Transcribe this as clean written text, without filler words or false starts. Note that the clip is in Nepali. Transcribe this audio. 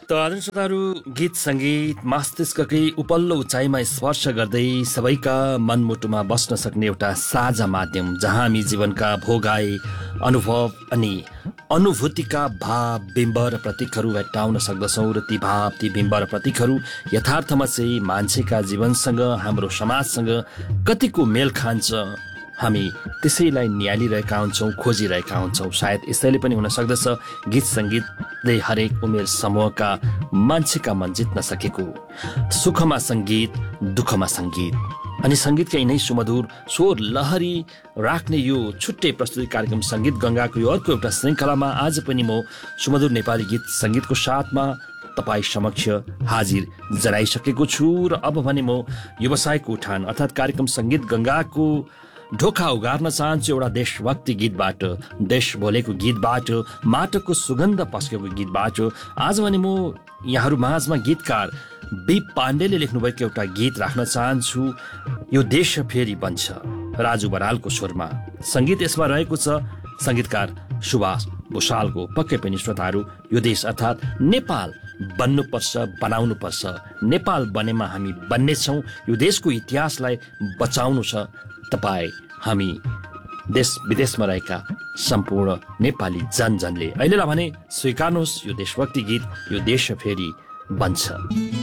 त आदरणीय श्रोताहरू, गीत सङ्गीत मस्तिष्ककै उपल्लो उचाइमा स्पर्श गर्दै सबैका मनमुटुमा बस्न सक्ने एउटा साझा माध्यम, जहाँ हामी जीवनका भोगाई अनुभव अनि अनुभूतिका भाव बिम्ब र प्रतीकहरू भेट्टाउन सक्दछौँ र ती भाव ती बिम्ब र प्रतीकहरू यथार्थमा चाहिँ मान्छेका जीवनसँग हाम्रो समाजसँग कतिको मेल खान्छ, हामी त्यसैलाई निहालिरहेका हुन्छौँ, खोजिरहेका हुन्छौँ। सायद यसैले पनि हुन सक्दछ गीत सङ्गीतले हरेक उमेर समूहका मान्छेका मन जित्न सकेको। सुखमा सङ्गीत, दुःखमा सङ्गीत अनि सङ्गीतका यिनै सुमधुर स्वर लहरी राख्ने यो छुट्टै प्रस्तुति कार्यक्रम सङ्गीत गङ्गाको यो अर्को एउटा श्रृङ्खलामा आज पनि म सुमधुर नेपाली गीत सङ्गीतको साथमा तपाईँ समक्ष हाजिर जनाइसकेको छु। र अब भने म व्यवसायको उठान अर्थात् कार्यक्रम सङ्गीत गङ्गाको ढोका उगार्न चाहन्छु एउटा देशभक्ति गीतबाट, देश बोलेको गीतबाट, माटोको सुगन्ध पस्केको गीतबाट। आज भने म यहाँहरू माझमा गीतकार बी पाण्डेले लेख्नुभएको एउटा गीत राख्न चाहन्छु। यो देश फेरि बन्छ, राजु बरालको स्वरमा सङ्गीत यसमा रहेको छ, सङ्गीतकार सुभाष भुषालको। पक्कै पनि श्रोताहरू, यो देश अर्थात् नेपाल बन्नुपर्छ, बनाउनुपर्छ। नेपाल बनेमा हामी बन्नेछौँ। यो देशको इतिहासलाई बचाउनु छ। तपाईँ, हामी, देश विदेशमा रहेका सम्पूर्ण नेपाली जनजनले अहिलेलाई भने स्वीकार्नुहोस् यो देशभक्ति गीत, यो देश फेरि बन्छ।